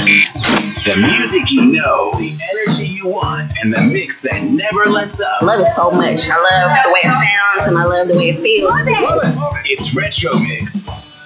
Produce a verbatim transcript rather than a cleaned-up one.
The music you know, the energy you want, and the mix that never lets up. I love it so much. I love the way it sounds and I love the way it feels. Love it. It's Retro Mix.